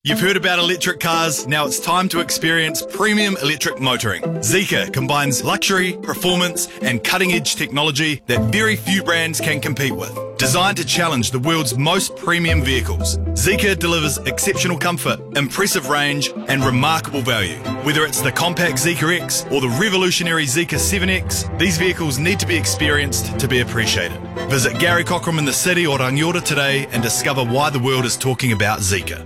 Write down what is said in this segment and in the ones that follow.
You've heard about electric cars, now it's time to experience premium electric motoring. Zeekr combines luxury, performance and cutting-edge technology that very few brands can compete with. Designed to challenge the world's most premium vehicles, Zeekr delivers exceptional comfort, impressive range and remarkable value. Whether it's the compact Zeekr X or the revolutionary Zeekr 7X, these vehicles need to be experienced to be appreciated. Visit Gary Cockram in the city or Rangiora today and discover why the world is talking about Zeekr.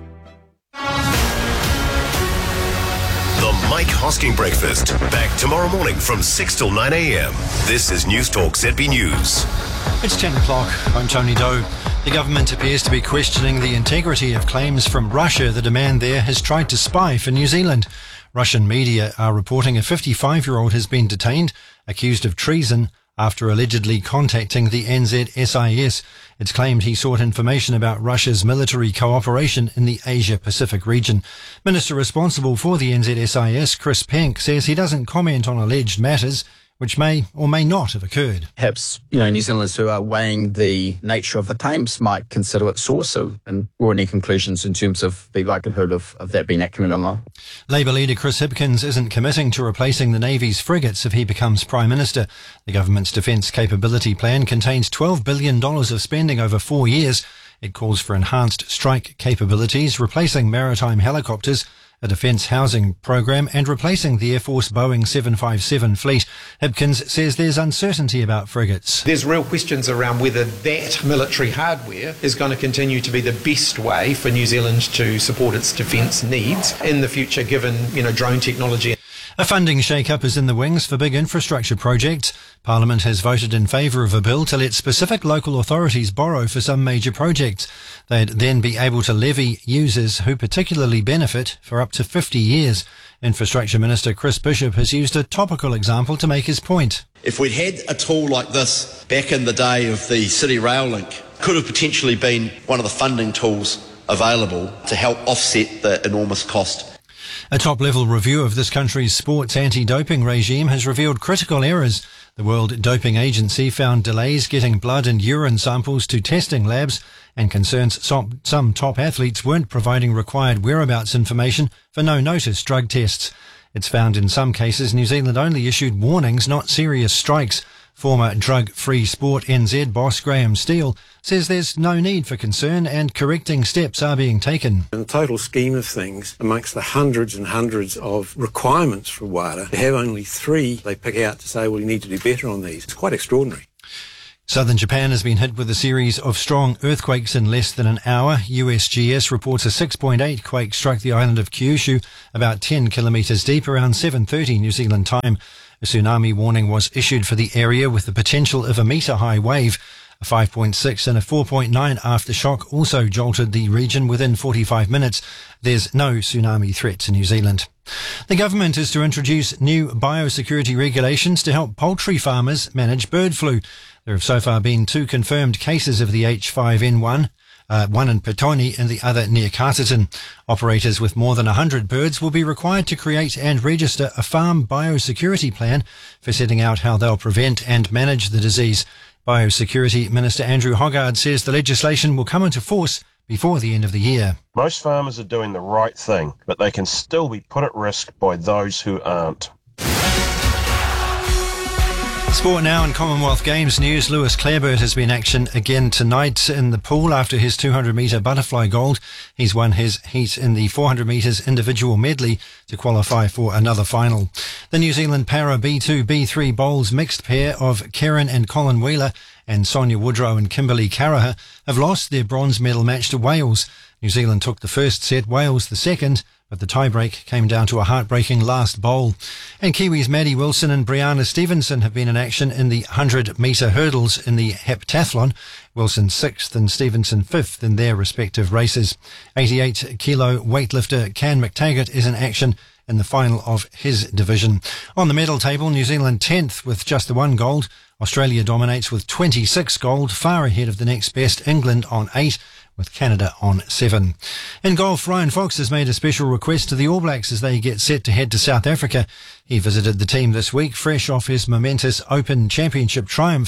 The Mike Hosking Breakfast. Back tomorrow morning from 6 till 9 a.m. This is News Talk ZB News. It's 10 o'clock. I'm Tony Doe. The government appears to be questioning the integrity of claims from Russia that a man there has tried to spy for New Zealand. Russian media are reporting a 55-year-old has been detained, accused of treason, after allegedly contacting the NZSIS. It's claimed he sought information about Russia's military cooperation in the Asia-Pacific region. Minister responsible for the NZSIS, Chris Penk, says he doesn't comment on alleged matters which may or may not have occurred. Perhaps, New Zealanders who are weighing the nature of the claims might consider it source and draw any conclusions in terms of the likelihood of that being accurate or not. Labour leader Chris Hipkins isn't committing to replacing the Navy's frigates if he becomes Prime Minister. The government's defence capability plan contains $12 billion of spending over 4 years. It calls for enhanced strike capabilities, replacing maritime helicopters, a defence housing program and replacing the Air Force Boeing 757 fleet. Hipkins says there's uncertainty about frigates. There's real questions around whether that military hardware is going to continue to be the best way for New Zealand to support its defence needs in the future, given, drone technology. A funding shake-up is in the wings for big infrastructure projects. Parliament has voted in favour of a bill to let specific local authorities borrow for some major projects. They'd then be able to levy users who particularly benefit for up to 50 years. Infrastructure Minister Chris Bishop has used a topical example to make his point. If we'd had a tool like this back in the day of the City Rail Link, could have potentially been one of the funding tools available to help offset the enormous cost. A top-level review of this country's sports anti-doping regime has revealed critical errors. The World Doping Agency found delays getting blood and urine samples to testing labs and concerns some top athletes weren't providing required whereabouts information for no-notice drug tests. It's found in some cases New Zealand only issued warnings, not serious strikes. Former Drug-Free Sport NZ boss Graham Steele says there's no need for concern and correcting steps are being taken. In the total scheme of things, amongst the hundreds and hundreds of requirements for WADA, to have only 3 they pick out to say, well, you need to do better on these. It's quite extraordinary. Southern Japan has been hit with a series of strong earthquakes in less than an hour. USGS reports a 6.8 quake struck the island of Kyushu, about 10 kilometres deep, around 7:30 New Zealand time. A tsunami warning was issued for the area with the potential of a metre-high wave. A 5.6 and a 4.9 aftershock also jolted the region within 45 minutes. There's no tsunami threat to New Zealand. The government is to introduce new biosecurity regulations to help poultry farmers manage bird flu. There have so far been 2 confirmed cases of the H5N1, one in Petone and the other near Carterton. Operators with more than 100 birds will be required to create and register a farm biosecurity plan for setting out how they'll prevent and manage the disease. Biosecurity Minister Andrew Hoggard says the legislation will come into force before the end of the year. Most farmers are doing the right thing, but they can still be put at risk by those who aren't. Sport now and Commonwealth Games news. Lewis Clareburt has been in action again tonight in the pool after his 200-metre butterfly gold. He's won his heat in the 400 metres individual medley to qualify for another final. The New Zealand Para B2, B3 bowls mixed pair of Karen and Colin Wheeler and Sonia Woodrow and Kimberly Caraher have lost their bronze medal match to Wales. New Zealand took the first set, Wales the second, but the tiebreak came down to a heartbreaking last bowl. And Kiwis Maddie Wilson and Brianna Stevenson have been in action in the 100-metre hurdles in the heptathlon. Wilson 6th and Stevenson 5th in their respective races. 88-kilo weightlifter Can McTaggart is in action in the final of his division. On the medal table, New Zealand 10th with just the 1 gold. Australia dominates with 26 gold, far ahead of the next best, England on 8. With Canada on 7. In golf, Ryan Fox has made a special request to the All Blacks as they get set to head to South Africa. He visited the team this week, fresh off his momentous Open Championship triumph.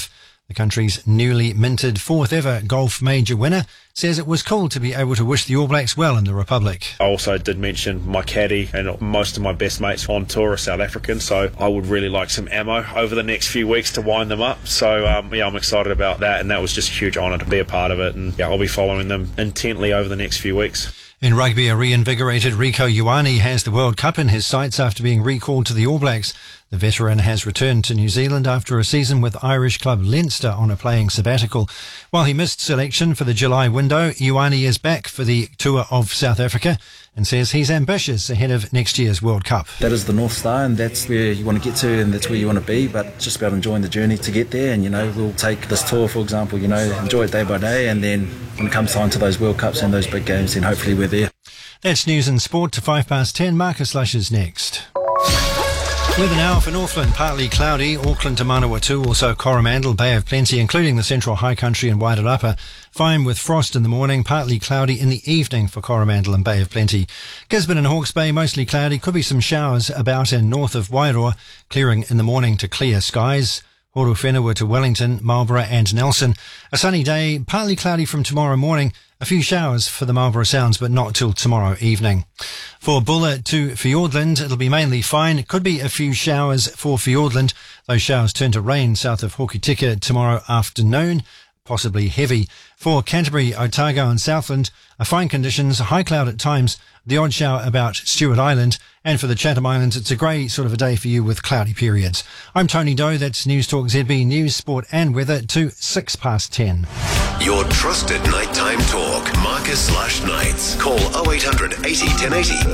The country's newly minted fourth ever golf major winner says it was cool to be able to wish the All Blacks well in the Republic. I also did mention my caddy and most of my best mates on tour are South African, so I would really like some ammo over the next few weeks to wind them up. So I'm excited about that, and that was just a huge honour to be a part of it, and I'll be following them intently over the next few weeks. In rugby, a reinvigorated Rieko Ioane has the World Cup in his sights after being recalled to the All Blacks. The veteran has returned to New Zealand after a season with Irish club Leinster on a playing sabbatical. While he missed selection for the July window, Ioane is back for the tour of South Africa and says he's ambitious ahead of next year's World Cup. That is the North Star, and that's where you want to get to, and that's where you want to be, but it's just about enjoying the journey to get there. And we'll take this tour, for example, enjoy it day by day, and then when it comes time to those World Cups and those big games, then hopefully we're there. That's news and sport to 10:05. Marcus Lush is next. Weather now for Northland, partly cloudy, Auckland to Manawatu, also Coromandel, Bay of Plenty, including the Central High Country and Wairarapa. Fine with frost in the morning, partly cloudy in the evening for Coromandel and Bay of Plenty. Gisborne and Hawke's Bay, mostly cloudy, could be some showers about and north of Wairoa, clearing in the morning to clear skies. Horowhenua to Wellington, Marlborough and Nelson. A sunny day, partly cloudy from tomorrow morning. A few showers for the Marlborough Sounds, but not till tomorrow evening. For Bulla to Fiordland, it'll be mainly fine. It could be a few showers for Fiordland. Those showers turn to rain south of Hokitika tomorrow afternoon, possibly heavy. For Canterbury, Otago and Southland, fine conditions, high cloud at times, the odd shower about Stewart Island. And for the Chatham Islands, it's a grey sort of a day for you with cloudy periods. I'm Tony Doe. That's News Talk ZB News, Sport and Weather to 10:06. Your trusted nighttime talk. Marcus Lush Nights. Call 0800 80 1080.